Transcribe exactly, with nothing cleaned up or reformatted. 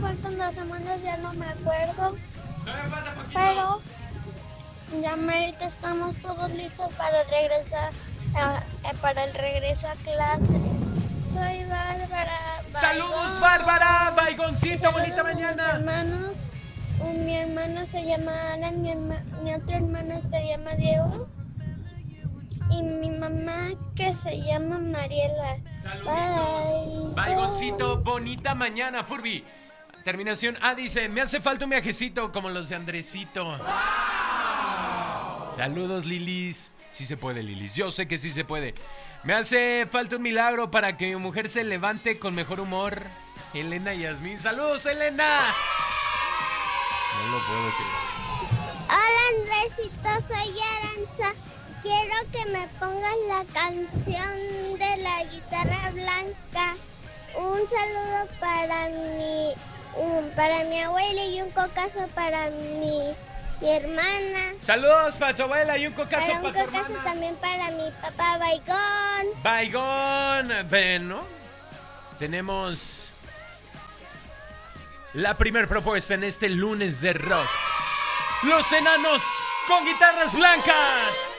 faltan dos semanas, ya no me acuerdo. Pero ya ahorita estamos todos listos para regresar, eh, para el regreso a clase. Soy Bárbara. ¡Saludos, Bárbara! ¡Baigoncito, bonita mañana! Mis hermanos, un, mi hermano se llama Alan, mi, herma, mi otro hermano se llama Diego. Y mi mamá que se llama Mariela. Saluditos. Baigoncito, bonita mañana, Furby. Terminación A dice, me hace falta un viajecito como los de Andresito. ¡Wow! Saludos, Lilis. Sí se puede, Lilis. Yo sé que sí se puede. Me hace falta un milagro para que mi mujer se levante con mejor humor. Elena Yasmín. ¡Saludos, Elena! No lo puedo creer. Hola, Andresito, soy Aranza. Quiero que me pongas la canción de la guitarra blanca. Un saludo para mi, um, para mi abuela y un cocazo para mi, mi hermana. Saludos para tu abuela y un cocazo para, para tu hermana. Un cocazo también para mi papá Baigón. Baigón. Bueno, tenemos la primer propuesta en este lunes de rock. Los enanos con guitarras blancas.